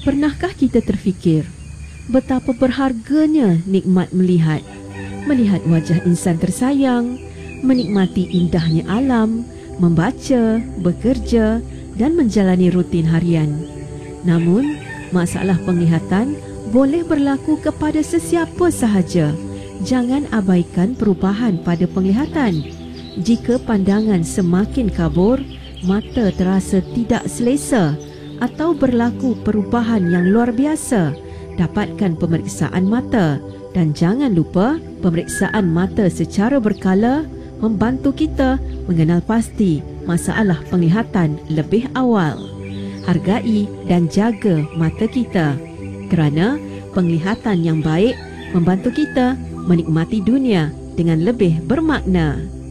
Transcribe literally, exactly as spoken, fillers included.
Pernahkah kita terfikir betapa berharganya nikmat melihat? Melihat wajah insan tersayang, menikmati indahnya alam, membaca, bekerja dan menjalani rutin harian. Namun, masalah penglihatan boleh berlaku kepada sesiapa sahaja. Jangan abaikan perubahan pada penglihatan. Jika pandangan semakin kabur, mata terasa tidak selesa atau berlaku perubahan yang luar biasa, dapatkan pemeriksaan mata. Dan jangan lupa, pemeriksaan mata secara berkala membantu kita mengenal pasti masalah penglihatan lebih awal. Hargai dan jaga mata kita, kerana penglihatan yang baik membantu kita menikmati dunia dengan lebih bermakna.